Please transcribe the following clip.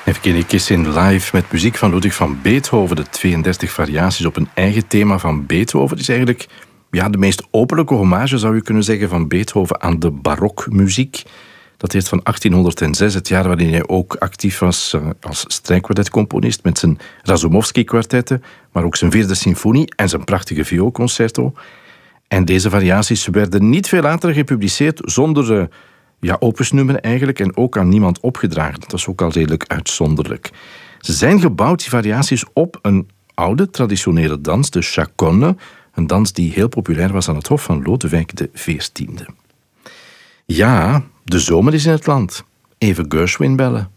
Evgeny Kissin live met muziek van Ludwig van Beethoven. De 32 variaties op een eigen thema van Beethoven. Het is eigenlijk de meest openlijke hommage, zou je kunnen zeggen, van Beethoven aan de barokmuziek. Dat heet van 1806, het jaar waarin hij ook actief was als strijkkwartetcomponist met zijn Razumovsky-kwartetten, maar ook zijn 4e symfonie en zijn prachtige vioolconcerto. En deze variaties werden niet veel later gepubliceerd zonder opusnummer eigenlijk, en ook aan niemand opgedragen. Dat was ook al redelijk uitzonderlijk. Ze zijn gebouwd, die variaties, op een oude traditionele dans, de chaconne, een dans die heel populair was aan het hof van Lodewijk XIV. Ja, de zomer is in het land. Even Gershwin bellen.